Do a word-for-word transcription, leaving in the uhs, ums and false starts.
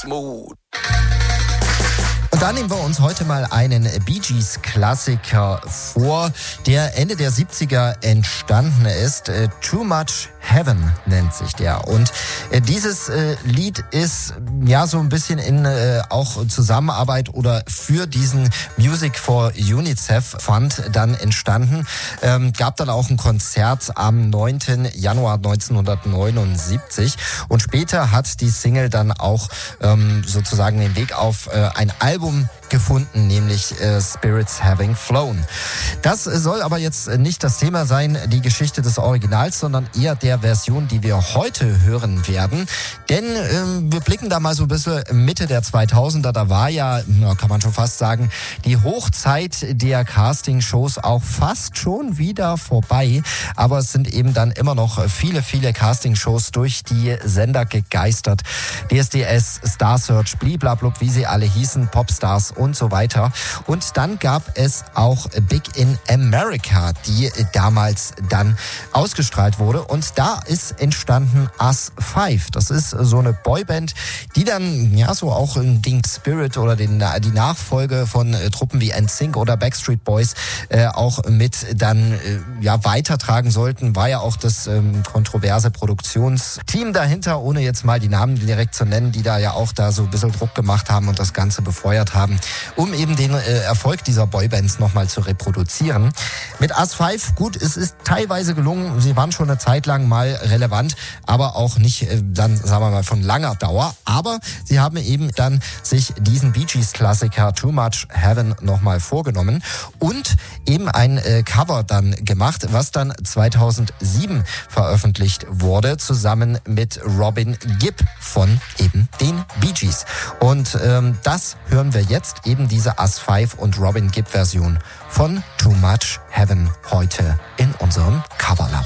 smooth. Und da nehmen wir uns heute mal einen Bee Gees Klassiker vor, der Ende der siebziger entstanden ist. Äh, Too Much Heaven nennt sich der. Und äh, dieses äh, Lied ist ja so ein bisschen in äh, auch Zusammenarbeit oder für diesen Music for UNICEF Fund dann entstanden. Ähm, gab dann auch ein Konzert am neunten Januar neunzehnhundertneunundsiebzig. Und später hat die Single dann auch ähm, sozusagen den Weg auf äh, ein Album gefunden, nämlich äh, Spirits Having Flown. Das soll aber jetzt nicht das Thema sein, die Geschichte des Originals, sondern eher der Version, die wir heute hören werden. Denn äh, wir blicken da mal so ein bisschen Mitte der zweitausender, da war ja, na, kann man schon fast sagen, die Hochzeit der Castingshows auch fast schon wieder vorbei. Aber es sind eben dann immer noch viele, viele Castingshows durch die Sender gegeistert. D S D S, Star Search, bliblablub, wie sie alle hießen, Popstars und so weiter. Und dann gab es auch Big in America, die damals dann ausgestrahlt wurde. Und da ist entstanden Us Five. Das ist so eine Boyband, die dann ja so auch den Spirit oder den, die Nachfolge von äh, Truppen wie N Sync oder Backstreet Boys äh, auch mit dann äh, ja weitertragen sollten. War ja auch das ähm, kontroverse Produktionsteam dahinter, ohne jetzt mal die Namen direkt zu nennen, die da ja auch da so ein bisschen Druck gemacht haben und das Ganze befeuert haben, um eben den äh, Erfolg dieser Boybands nochmal zu reproduzieren. Mit Us Five, gut, es ist teilweise gelungen, sie waren schon eine Zeit lang mal relevant, aber auch nicht äh, dann, sagen wir mal, von langer Dauer. Aber sie haben eben dann sich diesen Bee Gees Klassiker Too Much Heaven nochmal vorgenommen und eben ein äh, Cover dann gemacht, was dann zweitausendsieben veröffentlicht wurde, zusammen mit Robin Gibb von eben den Bee Gees. Und ähm, das hören wir jetzt, eben diese Us Five und Robin Gibb Version von Too Much Heaven heute in unserem Coverlab.